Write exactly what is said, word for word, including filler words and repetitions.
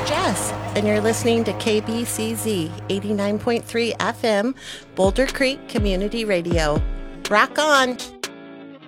Jess, and you're listening to K B C Z eighty-nine point three F M, Boulder Creek Community Radio. Rock on!